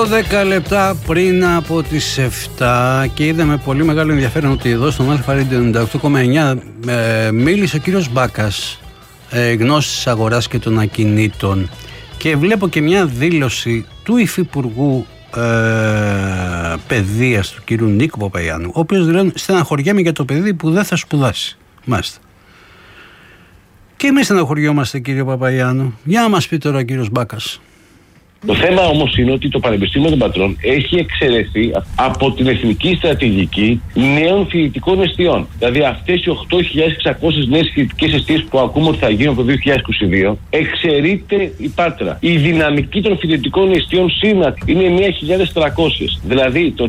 12 λεπτά πριν από τις 7 και είδαμε πολύ μεγάλο ενδιαφέρον ότι εδώ στον Αλφα-Radio 98,9 μίλησε ο κύριος Μπάκας, γνώστης της αγοράς και των ακινήτων, και βλέπω και μια δήλωση του Υφυπουργού Παιδείας του κύριου Νίκου Παπαϊάννου, ο οποίος δηλώνει: στεναχωριέμαι για το παιδί που δεν θα σπουδάσει. Μάλιστα. Και εμείς στεναχωριόμαστε, κύριε Παπαϊάννου. Για να μας πει τώρα ο κύριος Μπάκας. Το θέμα όμως είναι ότι το Πανεπιστήμιο των Πατρών έχει εξαιρεθεί από την Εθνική Στρατηγική Νέων Φοιτητικών Εστιών. Δηλαδή αυτές οι 8.600 νέες φοιτητικές εστίες που ακούμε ότι θα γίνουν από το 2022, εξαιρείται η Πάτρα. Η δυναμική των φοιτητικών εστιών ΣΥΝΑΤ είναι 1.300. Δηλαδή το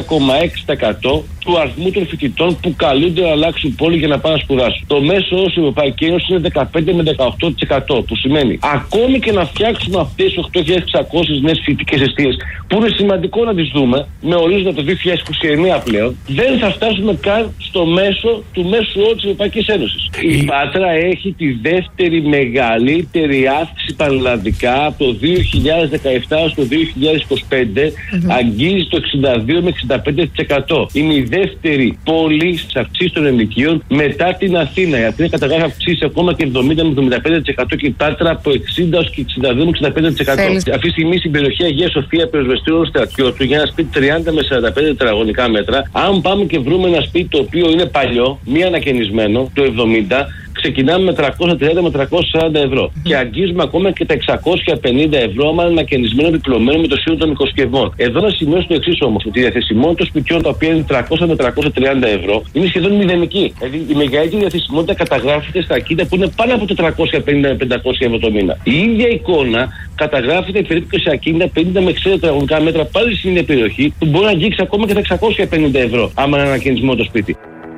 4,6% του αριθμού των φοιτητών που καλούνται να αλλάξουν πόλη για να πάνε να σπουδάσουν. Το μέσο όρος στην Ευρωπαϊκή Ένωση είναι 15 με 18%. Που σημαίνει ακόμη και να φτιάξουμε αυτές τις 8.600 νέες φοιτητικές εστίες, που είναι σημαντικό να τις δούμε, με ορίζοντα το 2029 πλέον, δεν θα φτάσουμε καν στο μέσο του μέσου όρου της Ευρωπαϊκής Ένωσης. Η Πάτρα έχει τη δεύτερη μεγαλύτερη αύξηση πανελλαδικά από το 2017 στο 2025, αγγίζει το 62 με 65%. Είναι η δεύτερη πόλη στις αυξήσεις των ενοικίων μετά την Αθήνα. Η Αθήνα καταγράφει αυξήσεις ακόμα και 70 με 75% και η Πάτρα από 60 έως και 62 με 65%. Αυτή τη στιγμή στην περιοχή Αγία Σοφία, Πυροσβεστήριο Στρατιώτου, για ένα σπίτι 30 με 45 τετραγωνικά μέτρα, αν πάμε και βρούμε ένα σπίτι το οποίο είναι παλιό, μη ανακαινισμένο, το 70, ξεκινάμε με 330 με 340 ευρώ. Και αγγίζουμε ακόμα και τα 650 ευρώ, άμα είναι ανακαινισμένο, διπλωμένο με το σύνολο των οικοσκευών. Εδώ να σημειώσω το εξής όμως, ότι η διαθεσιμότητα των σπιτιών, τα οποία είναι 300 με 330 ευρώ, είναι σχεδόν μηδενική. Δηλαδή η μεγαλύτερη διαθεσιμότητα καταγράφεται στα ακίνητα που είναι πάνω από 450 με 500 ευρώ το μήνα. Η ίδια εικόνα καταγράφεται περίπου και σε ακίνητα 50 με 60 τετραγωνικά μέτρα, πάλι στην ίδια περιοχή, που μπορεί να αγγίξει ακόμα και τα 650 ευρώ, άμα είναι ανακαινισμένο το σπίτι.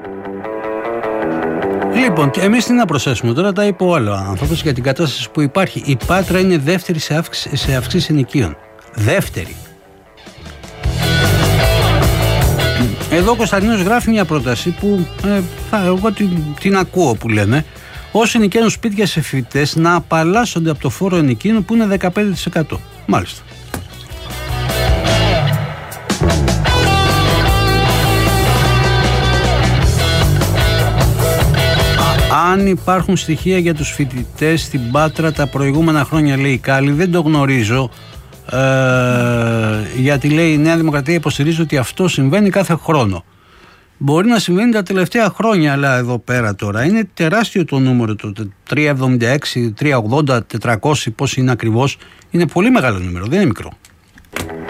Λοιπόν, και εμείς τι να προσθέσουμε τώρα, τα είπε ο άλλο άνθρωπος για την κατάσταση που υπάρχει. Η Πάτρα είναι δεύτερη σε αυξήσεις ενοικίων. Δεύτερη. Εδώ ο Κωνσταντίνος γράφει μια πρόταση που εγώ την ακούω, που λένε: όσοι νοικιάζουν σπίτια σε φοιτητές να απαλλάσσονται από το φόρο ενοικίων που είναι 15%. Μάλιστα. Αν υπάρχουν στοιχεία για τους φοιτητές στην Πάτρα τα προηγούμενα χρόνια, λέει η Κάλλη, δεν το γνωρίζω, γιατί, λέει, η Νέα Δημοκρατία υποστηρίζει ότι αυτό συμβαίνει κάθε χρόνο. Μπορεί να συμβαίνει τα τελευταία χρόνια, αλλά εδώ πέρα τώρα είναι τεράστιο το νούμερο, το 376, 380, 400, πώς είναι ακριβώς, είναι πολύ μεγάλο νούμερο, δεν είναι μικρό.